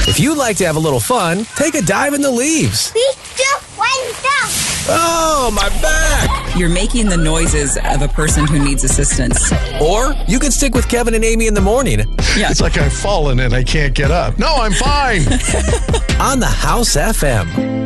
If you'd like to have a little fun, take a dive in the leaves. 3, 2, 1, go! Oh, my back! You're making the noises of a person who needs assistance. Or you can stick with Kevin and Amy in the morning. Yeah. It's like I've fallen and I can't get up. No, I'm fine. On the House FM.